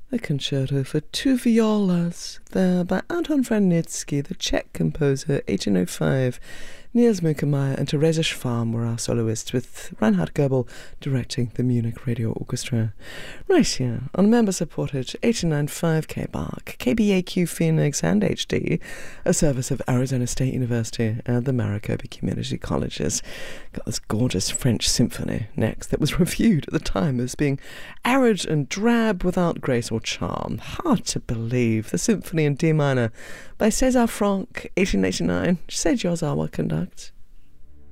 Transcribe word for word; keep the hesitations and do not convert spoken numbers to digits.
The concerto for two violas, there by Anton Wranitzky, the Czech composer, eighteen oh five. Niels Munkemeyer and Theresa Schwarm were our soloists, with Reinhard Goebel directing the Munich Radio Orchestra. Right here on member-supported eighty-nine point five K B A R C, K B A Q Phoenix and H D, a service of Arizona State University and the Maricopa Community Colleges. Got this gorgeous French symphony next that was reviewed at the time as being arid and drab without grace or charm. Hard to believe. The Symphony in D minor by César Franck, eighteen eighty-nine. Seiji Ozawa conducts.